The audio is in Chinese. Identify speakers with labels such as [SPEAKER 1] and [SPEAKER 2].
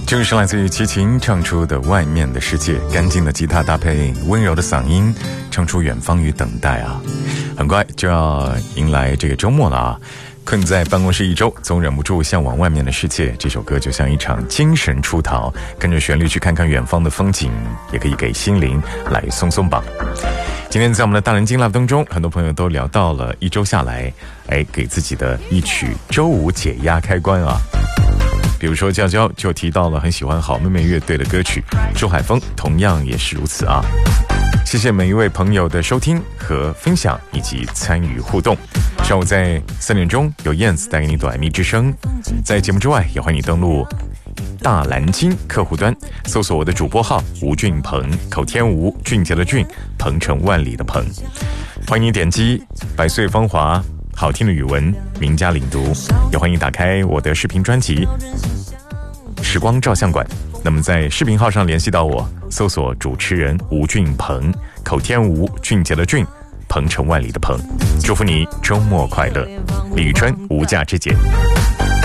[SPEAKER 1] 这是来自于齐秦唱出的《外面的世界》，干净的吉他搭配温柔的嗓音，唱出远方与等待啊！很快就要迎来这个周末了啊！困在办公室一周，总忍不住向往外面的世界。这首歌就像一场精神出逃，跟着旋律去看看远方的风景，也可以给心灵来松松绑。今天在我们的大人金 Love 当中，很多朋友都聊到了一周下来，给自己的一曲周五解压开关啊。比如说娇娇就提到了很喜欢好妹妹乐队的歌曲，周海峰同样也是如此啊。谢谢每一位朋友的收听和分享以及参与互动。上午在3点钟有燕子带给你短蜜之声，在节目之外也欢迎你登录大蓝鲸客户端，搜索我的主播号吴俊鹏，口天吴，俊杰的俊，鹏程万里的鹏。欢迎你点击百岁芳华好听的语文名家领读，也欢迎打开我的视频专辑时光照相馆。那么在视频号上联系到我，搜索主持人吴俊鹏，口天吴，俊杰的俊，鹏程万里的鹏。祝福你周末快乐，李宇春无价之节。